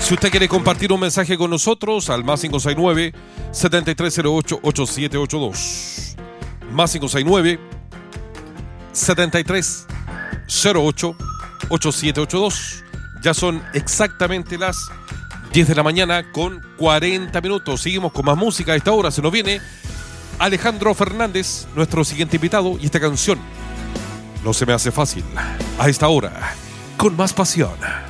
Si usted quiere compartir un mensaje con nosotros, al más 569-7308-8782. Más 569-7308-8782. Ya son exactamente las 10 de la mañana con 40 minutos. Seguimos con más música. A esta hora se nos viene Alejandro Fernández, nuestro siguiente invitado, y esta canción, No se me hace fácil. A esta hora, con más pasión.